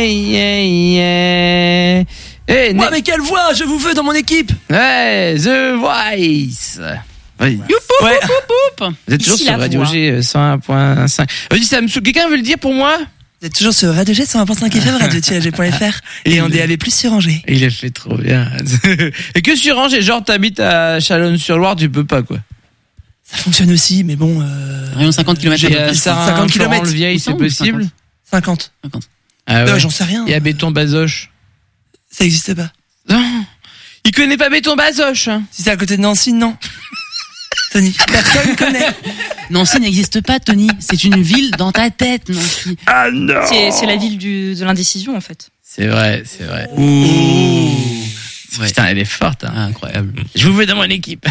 yeah. Ouais, mais quelle voix, je vous veux dans mon équipe. Ouais, The Voice. Oui. Ouais. Vous êtes toujours Ici, sur la Radio voix. G 101.5. Vas-y, Samsung, quelqu'un veut le dire pour moi? Vous êtes toujours sur Radio G 101.5 FM, radio-g.fr et on DAB+ sur Angers. Il a fait trop bien. Et que sur Angers, genre t'habites à Chalonnes-sur-Loire, tu peux pas quoi. Ça fonctionne aussi, mais bon. Rayon 50 km. Et à 50 kilomètres. le vieil, c'est possible. 50. Ah ouais. J'en sais rien. Et à Béton Bazoche. Ça existe pas. Non. Il connaît pas Béton Bazoche. Hein. Si c'est à côté de Nancy, non. Tony, personne connaît. Nancy n'existe pas, Tony. C'est une ville dans ta tête, Nancy. Ah non. C'est la ville de l'indécision en fait. C'est vrai. Ouh. Ouais. Putain, elle est forte. Hein. Incroyable. Je vous veux dans mon équipe.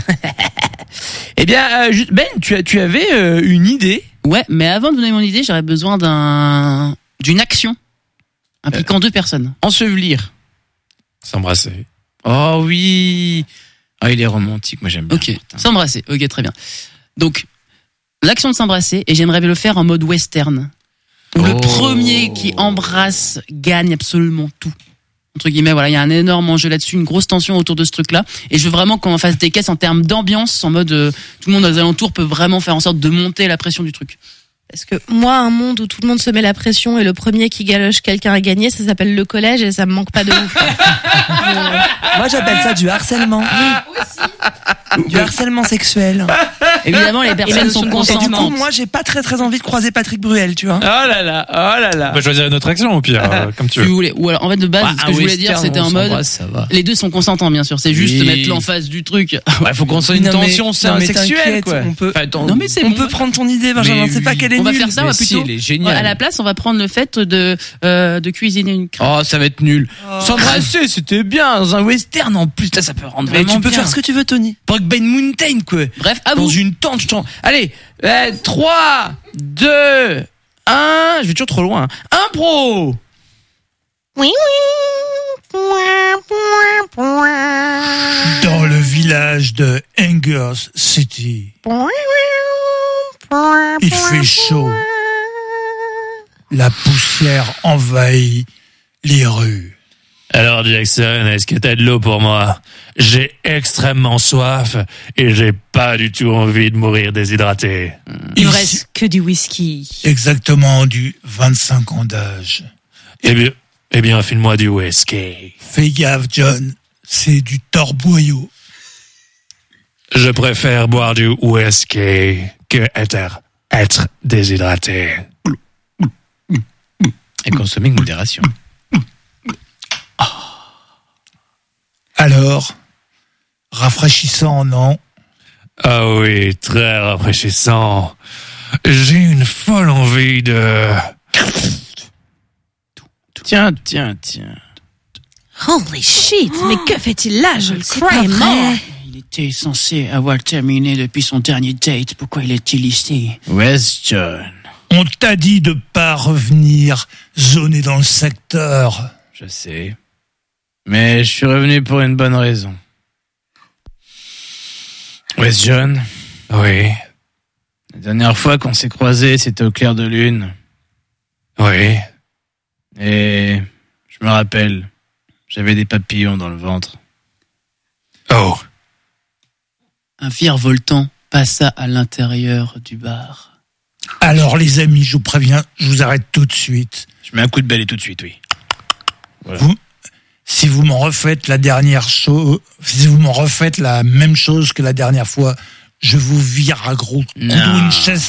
Eh bien, Ben, tu avais une idée. Ouais, mais avant de donner mon idée, j'aurais besoin d'une action impliquant deux personnes. Ensevelir. S'embrasser. Oh oui. Ah, il est romantique, moi j'aime bien. Ok, Putain. s'embrasser. Ok, très bien. Donc, l'action de s'embrasser, et j'aimerais le faire en mode western. Où le premier qui embrasse gagne absolument tout. Entre guillemets, voilà, il y a un énorme enjeu là-dessus, une grosse tension autour de ce truc-là. Et je veux vraiment qu'on en fasse des caisses en termes d'ambiance, en mode tout le monde aux alentours peut vraiment faire en sorte de monter la pression du truc. Parce que moi, un monde où tout le monde se met la pression et le premier qui galoche quelqu'un a gagné, ça s'appelle le collège et ça me manque pas de ouf. Moi, j'appelle ça du harcèlement. Du harcèlement sexuel. Évidemment, les personnes sont Et du consentantes. coup, moi, j'ai pas très envie de croiser Patrick Bruel, tu vois. Oh là là. On peut choisir une autre action au pire, comme tu Si veux. vous voulez. Ou alors, en fait, de base, ce que je voulais dire, c'était en mode, Ça va. les deux sont consentants, bien sûr. C'est juste Oui. mettre l'emphase du truc. Ouais, faut qu'on soit une Non, mais- tension non, mais sexuelle, t'inquiète, quoi. on peut- Enfin, attends, Non, mais c'est On bon. peut prendre ton idée, Benjamin. Mais C'est pas oui. qu'elle est On va nulle. faire ça, Mais on va si, plutôt. elle est géniale. À la place, on va prendre le fait de cuisiner une crêpe. Oh, ça va être nul. S'embrasser, c'était bien. Dans un western, en plus, là, ça peut rendre Mais vraiment tu peux bien. faire ce que tu veux, Tony. Brokeback Mountain, quoi. Bref, à Dans vous. une tente, je t'en... Allez, 3, 2, 1... Je vais toujours trop loin. Hein. Impro. Dans le village de Angers City, il fait chaud. La poussière envahit les rues. Alors Jackson, est-ce que t'as de l'eau pour moi? J'ai extrêmement soif et j'ai pas du tout envie de mourir déshydraté. Il me reste que du whisky. Exactement du 25 ans d'âge. Eh bien, file-moi du whisky. Fais gaffe, John, c'est du torboyau. Je préfère boire du whisky que être déshydraté. Et consommer avec modération. Alors, rafraîchissant, non? Ah oui, très rafraîchissant. J'ai une folle envie de... Tiens. Holy shit, mais que fait-il là? Je le C'est crois pas est mort. Il était censé avoir terminé depuis son dernier date. Pourquoi il est-il ici? West John. On t'a dit de pas revenir zoner dans le secteur. Je sais. Mais je suis revenu pour une bonne raison. West John, Oui, la dernière fois qu'on s'est croisés, c'était au clair de lune. oui. Et je me rappelle, j'avais des papillons dans le ventre. Oh, Un virevoltant passa à l'intérieur du bar. Alors les amis, je vous préviens, je vous arrête tout de suite. Je mets un coup de balai tout de suite, oui. Voilà. Si vous m'en refaites la dernière chose, si vous m'en refaites la même chose que la dernière fois, je vous vire à gros coups Non. d'une chaise